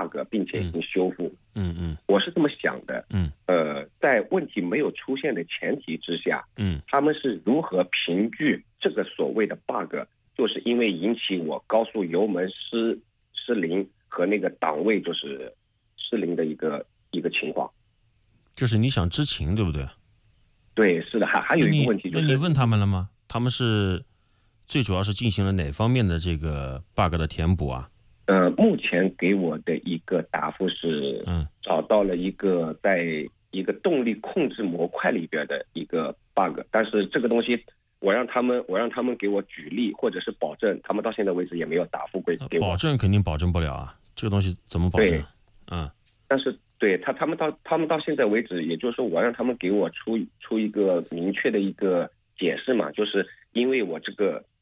bug， 并且已经修复。我是这么想的。在问题没有出现的前提之下，他们是如何凭据这个所谓的 bug， 就是因为引起我高速油门失灵和那个档位就是失灵的一个情况。 就是你想知情，对不对？ 对，是的。还有一个问题就是， 那你问他们了吗？他们是最主要是进行了哪方面的这个 bug 的填补啊？ 目前给我的一个答复是，找到了一个在一个动力控制模块里边的一个 bug， 但是这个东西我让他们给我举例或者是保证，他们到现在为止也没有答复给我。 保证肯定保证不了啊，这个东西怎么保证？ 但是对他们到现在为止，也就是说我让他们给我出一个明确的一个解释嘛，就是因为我这个